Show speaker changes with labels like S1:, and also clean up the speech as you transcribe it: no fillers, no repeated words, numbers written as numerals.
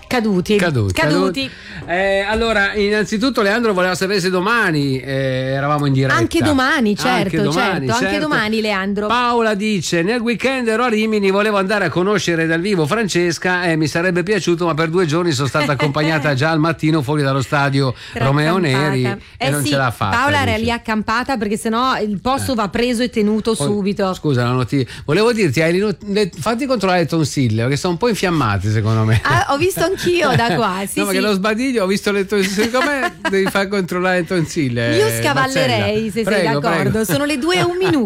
S1: Caduti.
S2: Allora, innanzitutto Leandro voleva sapere se domani eravamo in diretta.
S1: Anche domani, certo.
S2: Anche
S1: domani, Leandro.
S2: Paola dice: nel weekend ero a Rimini, volevo andare a conoscere dal vivo Francesca e mi sarebbe piaciuto, ma per 2 giorni sono stata accompagnata già al mattino fuori dallo stadio Romeo Neri e non ce l'ha fatta.
S1: Paola era lì accampata perché sennò il posto va preso e tenuto subito.
S2: Scusa, la notizia. Volevo dirti, fatti controllare le tonsille perché sono un po' infiammate secondo me.
S1: Ho visto anch'io da qua. Sì,
S2: no, perché lo sbadiglio, ho visto le tonsille. Com'è? Devi far controllare le tonsille.
S1: Io scavallerei, se sei d'accordo. Prego. Sono le 2:01.